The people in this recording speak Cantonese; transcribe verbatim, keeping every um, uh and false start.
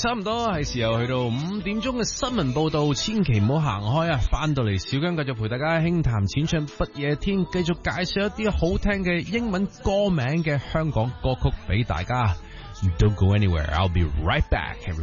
差唔多係時候去到五點鐘嘅新聞報道，千祈唔好行開啊！翻到嚟小姜繼續陪大家輕談淺唱不夜天，繼續介紹一啲好聽嘅英文歌名嘅香港歌曲俾大家。Don't go anywhere, I'll be right back.